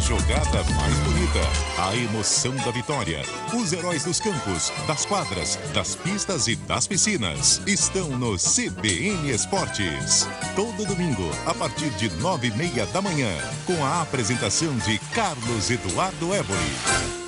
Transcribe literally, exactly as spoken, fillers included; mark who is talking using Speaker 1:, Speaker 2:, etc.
Speaker 1: jogada mais bonita, a emoção da vitória, os heróis dos campos, das quadras, das pistas e das piscinas estão no C B N Esportes. Todo domingo, a partir de nove e meia da manhã, com a apresentação de Carlos Eduardo Éboli.